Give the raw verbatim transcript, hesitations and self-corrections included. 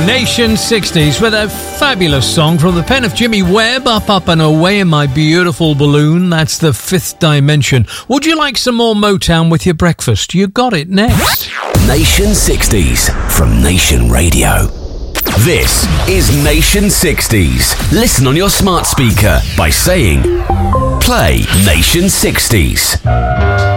Nation sixties with a fabulous song from the pen of Jimmy Webb, Up, Up and Away in My Beautiful Balloon. That's the Fifth Dimension. Would you like some more Motown with your breakfast? You got it next. Nation sixties from Nation Radio. This is Nation sixties. Listen on your smart speaker by saying, play Nation sixties.